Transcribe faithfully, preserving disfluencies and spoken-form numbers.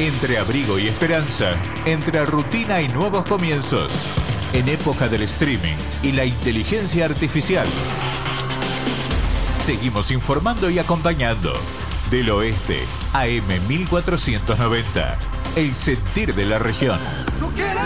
Entre abrigo y esperanza, entre rutina y nuevos comienzos, en época del streaming y la inteligencia artificial. Seguimos informando y acompañando. Del Oeste, A M mil cuatrocientos noventa. El sentir de la región.